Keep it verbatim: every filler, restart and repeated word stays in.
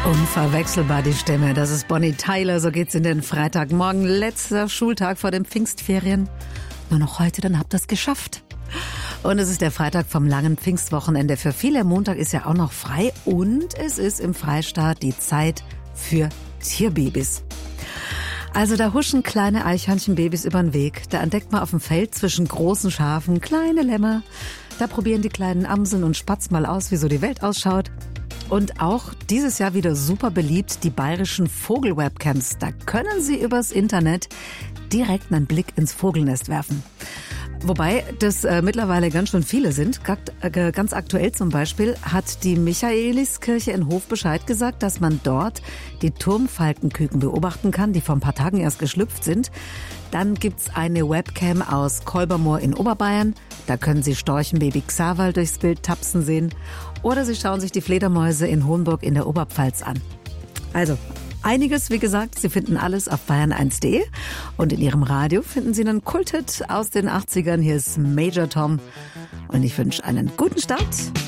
Unverwechselbar die Stimme, das ist Bonnie Tyler, so geht's in den Freitagmorgen, letzter Schultag vor den Pfingstferien. Nur noch heute, dann habt ihr's geschafft. Und es ist der Freitag vom langen Pfingstwochenende. Für viele Montag ist ja auch noch frei und es ist im Freistaat die Zeit für Tierbabys. Also da huschen kleine Eichhörnchenbabys übern Weg. Da entdeckt man auf dem Feld zwischen großen Schafen kleine Lämmer. Da probieren die kleinen Amseln und Spatz mal aus, wie so die Welt ausschaut. Und auch dieses Jahr wieder super beliebt, die bayerischen Vogelwebcams. Da können Sie übers Internet direkt einen Blick ins Vogelnest werfen. Wobei das äh, mittlerweile ganz schön viele sind. Äh, ganz aktuell zum Beispiel hat die Michaeliskirche in Hof Bescheid gesagt, dass man dort die Turmfalkenküken beobachten kann, die vor ein paar Tagen erst geschlüpft sind. Dann gibt's eine Webcam aus Kolbermoor in Oberbayern. Da können Sie Storchenbaby Xaverl durchs Bild tapsen sehen. Oder Sie schauen sich die Fledermäuse in Hohenburg in der Oberpfalz an. Also einiges, wie gesagt, Sie finden alles auf bayern eins punkt de und in Ihrem Radio finden Sie einen Kulthit aus den achtzigern. Hier ist Major Tom und ich wünsche einen guten Start.